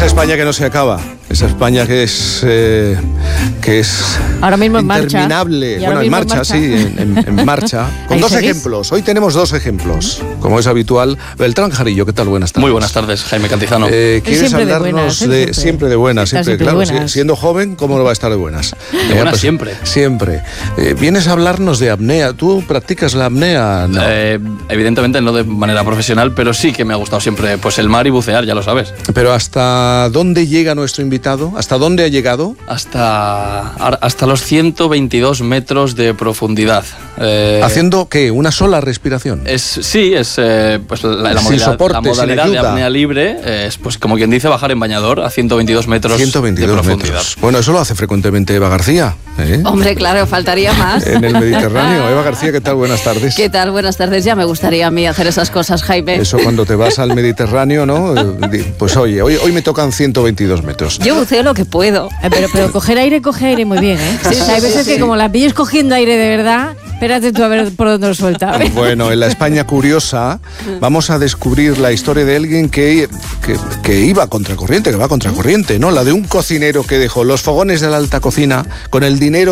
Esa España que no se acaba, esa España que es ahora mismo en interminable. marcha. Bueno, en marcha, sí, en marcha. Con dos ejemplos. Hoy tenemos dos ejemplos, como es habitual. Beltrán Jarillo, ¿qué tal? Buenas tardes. Muy buenas tardes, Jaime Cantizano. ¿Quieres hablarnos siempre de buenas? Siempre, claro. Buenas. Siendo joven, ¿cómo no va a estar de buenas? De buenas siempre. Siempre. Vienes a hablarnos de apnea. ¿Tú practicas la apnea? No. Evidentemente no de manera profesional, pero sí que me ha gustado siempre pues el mar y bucear, ya lo sabes. Pero ¿hasta dónde llega nuestro invitado? ¿Hasta dónde ha llegado? Hasta los 122 metros de profundidad. ¿Haciendo qué? ¿Una sola respiración? Es pues la Sin modalidad, soporte, la modalidad sin de ayuda. apnea libre, es pues como quien dice bajar en bañador a 122 metros 122 de profundidad. metros. Bueno, eso lo hace frecuentemente Eva García. Hombre, claro, faltaría más. En el Mediterráneo. Eva García, ¿qué tal? Buenas tardes. ¿Qué tal? Buenas tardes. Ya me gustaría a mí hacer esas cosas, Jaime. Eso cuando te vas al Mediterráneo, ¿no? Pues oye, hoy me tocan 122 metros. Yo buceo lo que puedo. Pero coge aire muy bien, ¿eh? Sí, hay veces que como la pilles cogiendo aire de verdad, espérate tú a ver por dónde lo suelta. Bueno, en la España curiosa vamos a descubrir la historia de alguien que iba contracorriente, que va contracorriente, ¿no? La de un cocinero que dejó los fogones de la alta cocina con el dinero